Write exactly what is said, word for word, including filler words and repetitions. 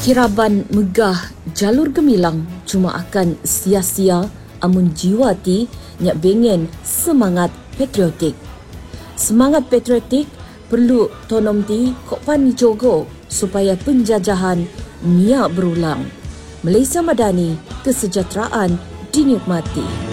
Kiraban megah jalur gemilang cuma akan sia-sia amun jiwa ti nyak bengen semangat patriotik. Semangat patriotik perlu tonom ti kok pan jogo supaya penjajahan niak berulang. Malaysia Madani, kesejahteraan dinikmati.